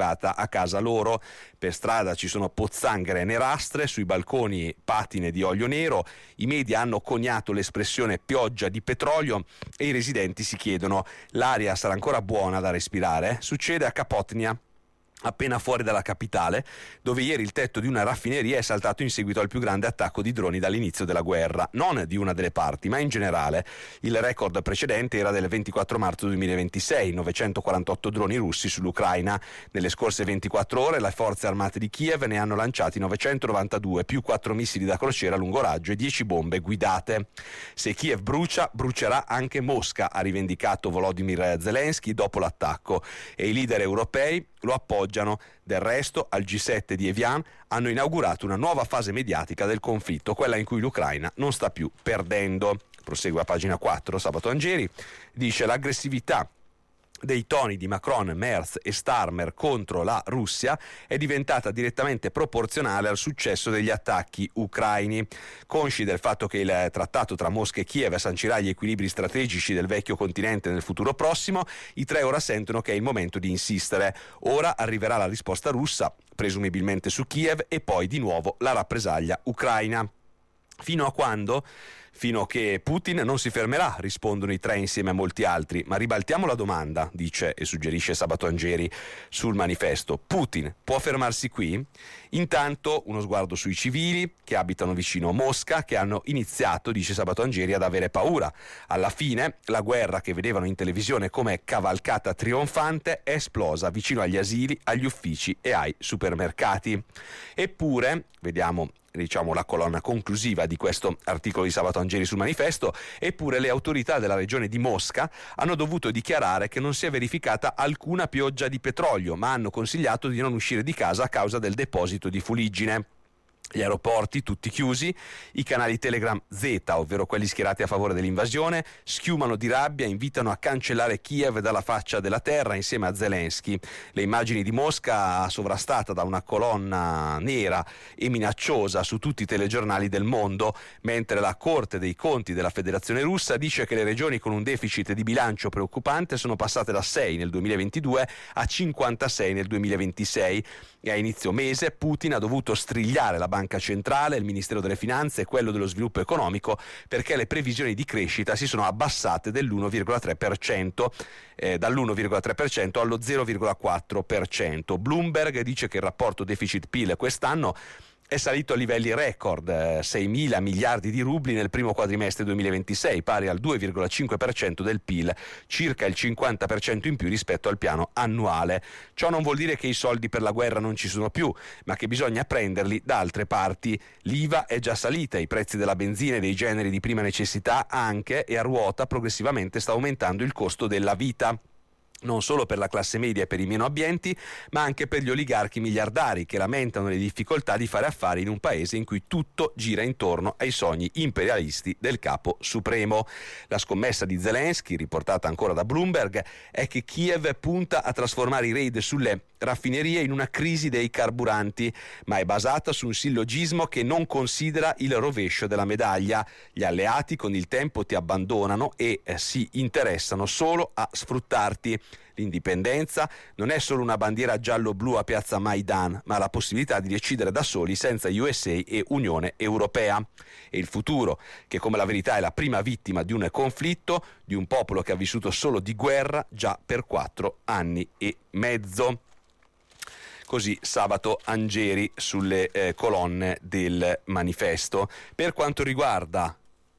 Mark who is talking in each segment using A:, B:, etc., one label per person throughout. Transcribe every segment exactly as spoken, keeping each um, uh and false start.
A: arrivata a casa loro. Per strada ci sono pozzanghere e nerastre, sui balconi patine di olio nero. I media hanno coniato l'espressione pioggia di petrolio e i residenti si chiedono: l'aria sarà ancora buona da respirare? Succede a Kapotnia, appena fuori dalla capitale, dove ieri il tetto di una raffineria è saltato in seguito al più grande attacco di droni dall'inizio della guerra, non di una delle parti, ma in generale. Il record precedente era del ventiquattro marzo duemilaventisei, novecentoquarantotto droni russi sull'Ucraina. Nelle scorse ventiquattro ore le forze armate di Kiev ne hanno lanciati novecentonovantadue, più quattro missili da crociera a lungo raggio e dieci bombe guidate. Se Kiev brucia, brucerà anche Mosca, ha rivendicato Volodymyr Zelensky dopo l'attacco, e i leader europei lo appoggiano. Del resto, al G sette di Evian hanno inaugurato una nuova fase mediatica del conflitto, quella in cui l'Ucraina non sta più perdendo. Prosegue a pagina quattro, Sabato Angeri, dice: l'aggressività dei toni di Macron, Merz e Starmer contro la Russia è diventata direttamente proporzionale al successo degli attacchi ucraini. Consci del fatto che il trattato tra Mosca e Kiev sancirà gli equilibri strategici del vecchio continente nel futuro prossimo, i tre ora sentono che è il momento di insistere. Ora arriverà la risposta russa, presumibilmente su Kiev, e poi di nuovo la rappresaglia ucraina. Fino a quando? Fino a che Putin non si fermerà, rispondono i tre insieme a molti altri. Ma ribaltiamo la domanda, dice e suggerisce Sabato Angeri sul Manifesto. Putin può fermarsi qui? Intanto uno sguardo sui civili che abitano vicino a Mosca, che hanno iniziato, dice Sabato Angeri, ad avere paura. Alla fine la guerra che vedevano in televisione come cavalcata trionfante è esplosa vicino agli asili, agli uffici e ai supermercati. Eppure, vediamo diciamo la colonna conclusiva di questo articolo di Sabato Angeri sul Manifesto, eppure le autorità della regione di Mosca hanno dovuto dichiarare che non si è verificata alcuna pioggia di petrolio, ma hanno consigliato di non uscire di casa a causa del deposito di fuliggine. Gli aeroporti tutti chiusi, i canali Telegram Z, ovvero quelli schierati a favore dell'invasione, schiumano di rabbia, invitano a cancellare Kiev dalla faccia della terra insieme a Zelensky. Le immagini di Mosca sovrastata da una colonna nera e minacciosa su tutti i telegiornali del mondo, mentre la Corte dei Conti della Federazione Russa dice che le regioni con un deficit di bilancio preoccupante sono passate da sei nel duemilaventidue a cinquantasei nel duemilaventisei, e a inizio mese Putin ha dovuto strigliare la Banca Centrale, il Ministero delle Finanze e quello dello Sviluppo Economico perché le previsioni di crescita si sono abbassate dell'uno virgola tre per cento, eh, dall'uno virgola tre per cento allo zero virgola quattro per cento. Bloomberg dice che il rapporto deficit-P I L quest'anno è salito a livelli record, seimila miliardi di rubli nel primo quadrimestre duemilaventisei, pari al due virgola cinque per cento del P I L, circa il cinquanta per cento in più rispetto al piano annuale. Ciò non vuol dire che i soldi per la guerra non ci sono più, ma che bisogna prenderli da altre parti. L'I V A è già salita, i prezzi della benzina e dei generi di prima necessità anche, e a ruota progressivamente sta aumentando il costo della vita, non solo per la classe media e per i meno abbienti, ma anche per gli oligarchi miliardari che lamentano le difficoltà di fare affari in un paese in cui tutto gira intorno ai sogni imperialisti del capo supremo. La scommessa di Zelensky, riportata ancora da Bloomberg, è che Kiev punta a trasformare i raid sulle raffinerie in una crisi dei carburanti, ma è basata su un sillogismo che non considera il rovescio della medaglia. Gli alleati con il tempo ti abbandonano e eh, si interessano solo a sfruttarti. L'indipendenza non è solo una bandiera giallo-blu a piazza Maidan, ma la possibilità di decidere da soli senza U S A e Unione Europea. E il futuro, che come la verità è la prima vittima di un conflitto, di un popolo che ha vissuto solo di guerra già per quattro anni e mezzo. Così Sabato Angeri sulle eh, colonne del Manifesto. Per quanto riguarda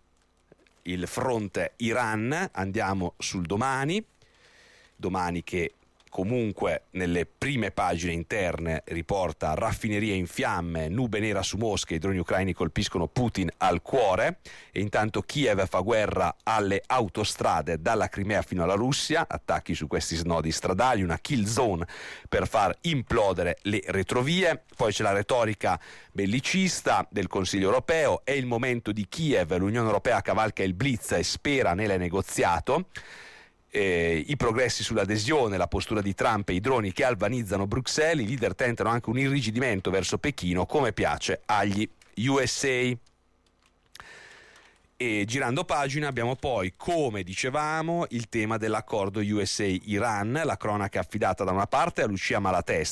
A: il fronte Iran, andiamo sul Domani. Domani che comunque nelle prime pagine interne riporta raffinerie in fiamme, nube nera su Mosca, i droni ucraini colpiscono Putin al cuore, e intanto Kiev fa guerra alle autostrade dalla Crimea fino alla Russia, attacchi su questi snodi stradali, una kill zone per far implodere le retrovie. Poi c'è la retorica bellicista del Consiglio europeo, è il momento di Kiev, l'Unione Europea cavalca il blitz e spera nel negoziato. Eh, i progressi sull'adesione, la postura di Trump e i droni che albanizzano Bruxelles, i leader tentano anche un irrigidimento verso Pechino come piace agli U S A. E girando pagina abbiamo poi, come dicevamo, il tema dell'accordo U S A-Iran, la cronaca affidata da una parte a Lucia Malatesta,